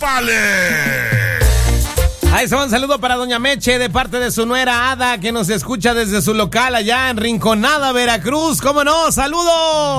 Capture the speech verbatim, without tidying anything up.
vale. Ahí se va un saludo para doña Meche de parte de su nuera Ada, que nos escucha desde su local allá en Rinconada, Veracruz. ¿Cómo no? ¡Saludos!